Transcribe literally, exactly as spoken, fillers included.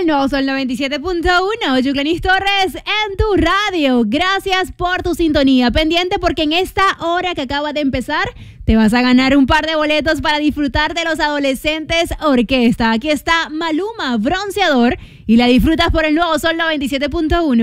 Nuevo Sol noventa y siete punto uno, Yuclanis Torres en tu radio. Gracias por tu sintonía. Pendiente porque en esta hora que acaba de empezar te vas a ganar un par de boletos para disfrutar de los Adolescentes Orquesta. Aquí está Maluma, Bronceador, y la disfrutas por el Nuevo Sol noventa y siete punto uno.